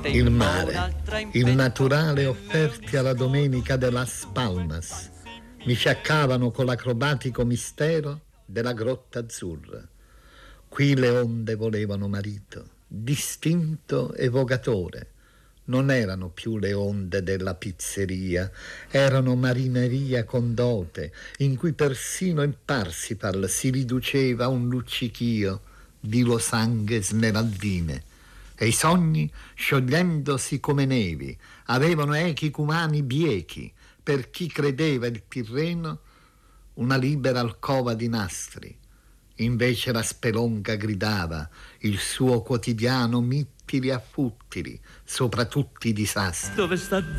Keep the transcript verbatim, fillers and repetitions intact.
Il mare, il naturale offerti alla domenica de Las Palmas mi fiaccavano con l'acrobatico mistero della grotta azzurra. Qui le onde volevano marito, distinto evogatore. Non erano più le onde della pizzeria, erano marineria con dote, in cui persino il Parsifal si riduceva a un luccichio di losanghe smeraldine, e i sogni, sciogliendosi come nevi, avevano echi cumani biechi, per chi credeva il Tirreno una libera alcova di nastri. Invece la spelonca gridava il suo quotidiano mittili a futtili sopra tutti i disastri. Dove sta